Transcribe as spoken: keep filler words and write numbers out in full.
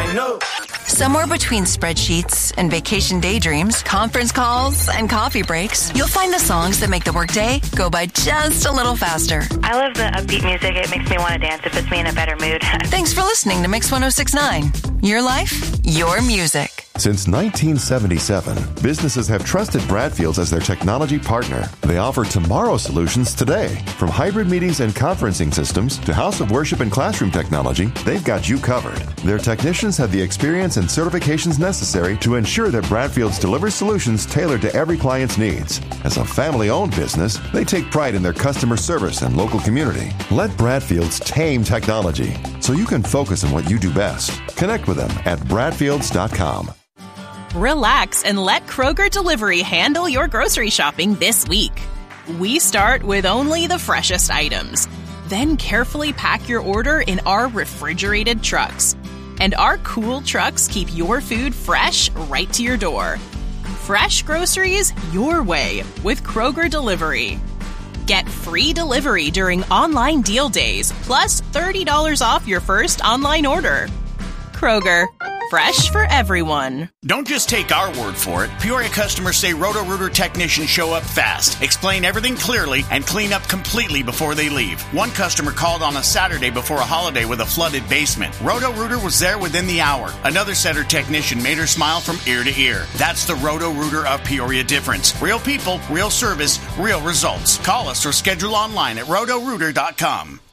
no. Somewhere between spreadsheets and vacation daydreams, conference calls and coffee breaks, you'll find the songs that make the workday go by just a little faster. I love the upbeat music. It makes me want to dance. It puts me in a better mood. Thanks for listening to Mix one oh six point nine. Your life, your music. Since nineteen seventy-seven, businesses have trusted Bradfields as their technology partner. They offer tomorrow solutions today. From hybrid meetings and conferencing systems to house of worship and classroom technology, they've got you covered. Their technicians have the experience and certifications necessary to ensure that Bradfields delivers solutions tailored to every client's needs. As a family-owned business, they take pride in their customer service and local community. Let Bradfields tame technology so you can focus on what you do best. Connect with them at bradfields dot com. Relax and let Kroger Delivery handle your grocery shopping this week. We start with only the freshest items, then carefully pack your order in our refrigerated trucks. And our cool trucks keep your food fresh right to your door. Fresh groceries your way with Kroger Delivery. Get free delivery during online deal days, plus thirty dollars off your first online order. Kroger, fresh for everyone. Don't just take our word for it. Peoria customers say Roto-Rooter technicians show up fast, explain everything clearly, and clean up completely before they leave. One customer called on a Saturday before a holiday with a flooded basement. Roto-Rooter was there within the hour. Another Setter technician made her smile from ear to ear. That's the Roto-Rooter of Peoria difference. Real people, real service, real results. Call us or schedule online at roto rooter dot com.